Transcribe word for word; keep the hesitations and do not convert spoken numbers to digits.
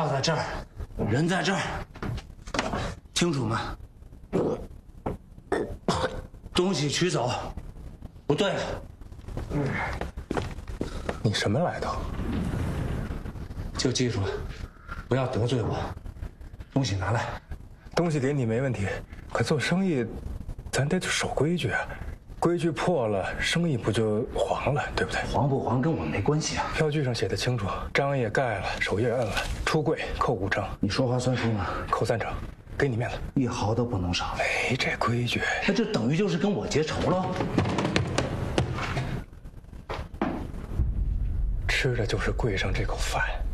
票在这儿，人在这儿，清楚吗？东西取走。不对了， 你什么来头？ 就记住了，不要得罪我。东西拿来。 东西给你没问题，可做生意，咱得守规矩啊。规矩破了，生意不就黄了，对不对？ 黄不黄跟我没关系啊。 票据上写的清楚，章也盖了，手也摁了，出柜扣五成。 你说话算数吗？ 扣三成，给你面子， 一毫都不能少。 没这规矩， 那这等于就是跟我结仇了。 吃的就是柜上这口饭。